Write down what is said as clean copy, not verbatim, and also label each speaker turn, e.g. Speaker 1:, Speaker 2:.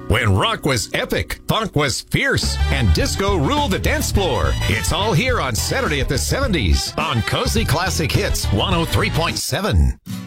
Speaker 1: When rock was epic, funk was fierce, and disco ruled the dance floor. It's all here on Saturday at the 70s on Cozy Classic Hits 103.7.